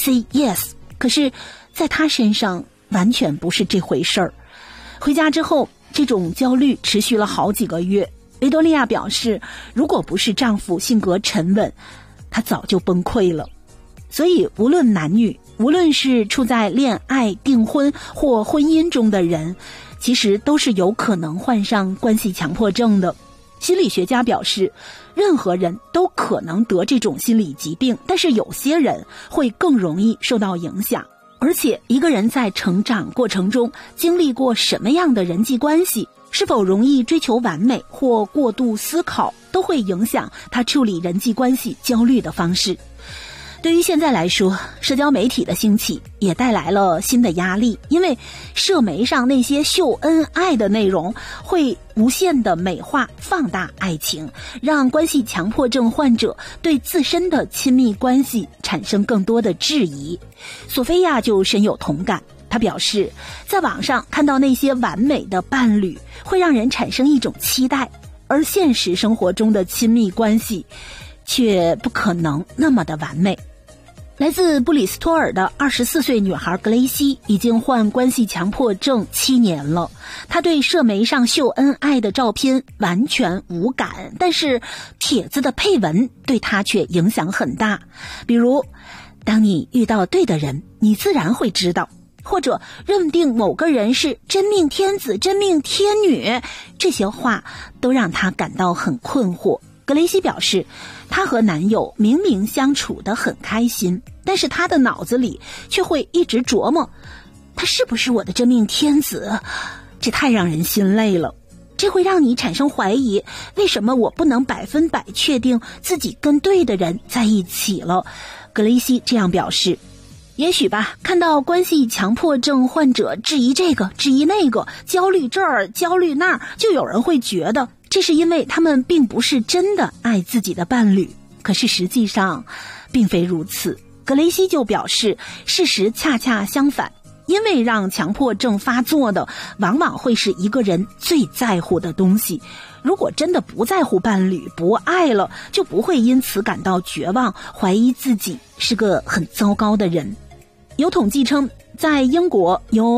say yes， 可是在他身上完全不是这回事儿。回家之后，这种焦虑持续了好几个月。维多利亚表示，如果不是丈夫性格沉稳，她早就崩溃了。所以无论男女，无论是处在恋爱、订婚或婚姻中的人，其实都是有可能患上关系强迫症的。心理学家表示，任何人都可能得这种心理疾病，但是有些人会更容易受到影响。而且一个人在成长过程中经历过什么样的人际关系，是否容易追求完美或过度思考，都会影响他处理人际关系焦虑的方式。对于现在来说，社交媒体的兴起也带来了新的压力，因为社媒上那些秀恩爱的内容会无限的美化放大爱情，让关系强迫症患者对自身的亲密关系产生更多的质疑。索菲亚就深有同感，她表示，在网上看到那些完美的伴侣会让人产生一种期待，而现实生活中的亲密关系却不可能那么的完美。来自布里斯托尔的24岁女孩格雷西已经患关系强迫症7年了。她对社媒上秀恩爱的照片完全无感，但是帖子的配文对她却影响很大。比如，当你遇到对的人，你自然会知道，或者认定某个人是真命天子、真命天女，这些话都让她感到很困惑。格雷西表示，她和男友明明相处得很开心，但是她的脑子里却会一直琢磨，他是不是我的真命天子？这太让人心累了。这会让你产生怀疑，为什么我不能100%确定自己跟对的人在一起了？格雷西这样表示。也许吧，看到关系强迫症患者质疑这个质疑那个，焦虑这儿焦虑那儿，就有人会觉得这是因为他们并不是真的爱自己的伴侣。可是实际上并非如此。格雷西就表示，事实恰恰相反，因为让强迫症发作的往往会是一个人最在乎的东西。如果真的不在乎伴侣，不爱了，就不会因此感到绝望，怀疑自己是个很糟糕的人。有统计称，在英国有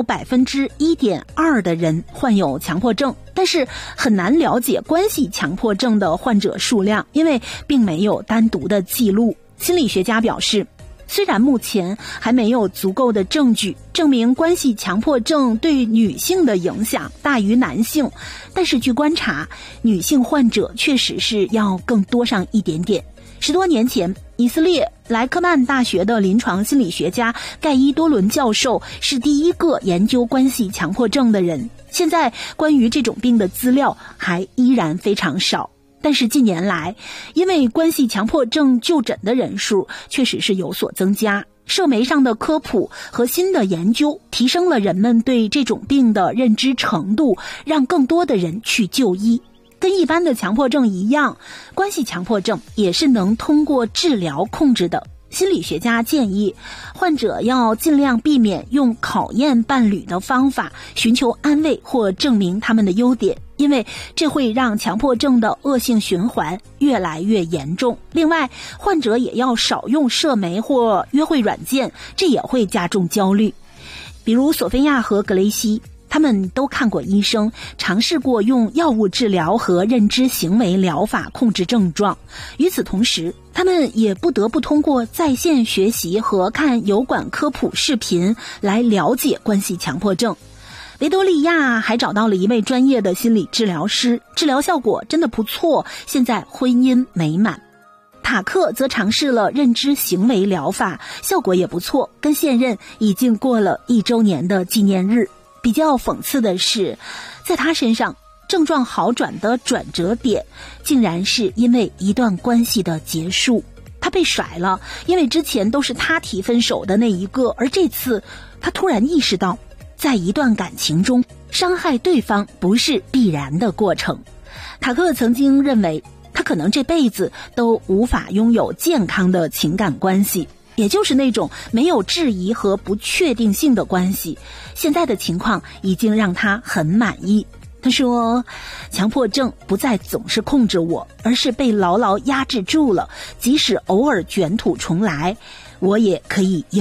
1.2% 的人患有强迫症，但是很难了解关系强迫症的患者数量，因为并没有单独的记录。心理学家表示，虽然目前还没有足够的证据证明关系强迫症对女性的影响大于男性，但是据观察，女性患者确实是要更多上一点点。10多年前，以色列莱克曼大学的临床心理学家盖伊多伦教授是第一个研究关系强迫症的人。现在关于这种病的资料还依然非常少，但是近年来，因为关系强迫症就诊的人数确实是有所增加，社媒上的科普和新的研究提升了人们对这种病的认知程度，让更多的人去就医。跟一般的强迫症一样，关系强迫症也是能通过治疗控制的。心理学家建议，患者要尽量避免用考验伴侣的方法寻求安慰或证明他们的优点，因为这会让强迫症的恶性循环越来越严重。另外，患者也要少用社媒或约会软件，这也会加重焦虑。比如索菲亚和格雷西，他们都看过医生，尝试过用药物治疗和认知行为疗法控制症状。与此同时，他们也不得不通过在线学习和看油管科普视频来了解关系强迫症。维多利亚还找到了一位专业的心理治疗师，治疗效果真的不错，现在婚姻美满。塔克则尝试了认知行为疗法，效果也不错，跟现任已经过了1周年的纪念日。比较讽刺的是，在他身上症状好转的转折点竟然是因为一段关系的结束。他被甩了，因为之前都是他提分手的那一个，而这次他突然意识到，在一段感情中伤害对方不是必然的过程。塔克曾经认为他可能这辈子都无法拥有健康的情感关系，也就是那种没有质疑和不确定性的关系。现在的情况已经让他很满意。他说，强迫症不再总是控制我，而是被牢牢压制住了，即使偶尔卷土重来，我也可以